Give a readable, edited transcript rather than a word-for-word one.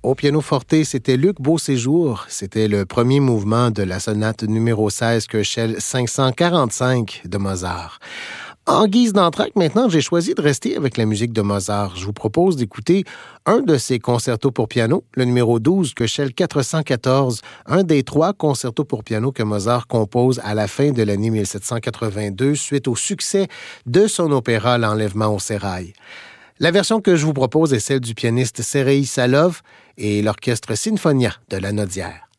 Au piano forte, c'était Luc Beauséjour. C'était le premier mouvement de la sonate numéro 16 Köchel 545 de Mozart. En guise d'entracte, maintenant, j'ai choisi de rester avec la musique de Mozart. Je vous propose d'écouter un de ses concertos pour piano, le numéro 12, Köchel 414, un des 3 concertos pour piano que Mozart compose à la fin de l'année 1782 suite au succès de son opéra L'Enlèvement au sérail. La version que je vous propose est celle du pianiste Serhii Salov et l'orchestre Sinfonia de la Nodière.